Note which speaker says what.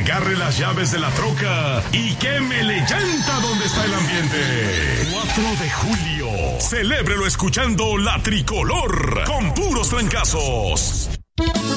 Speaker 1: agarre las llaves de la troca y quémele llanta donde está el ambiente. 4 de julio, celébrelo escuchando La Tricolor con puros trancazos.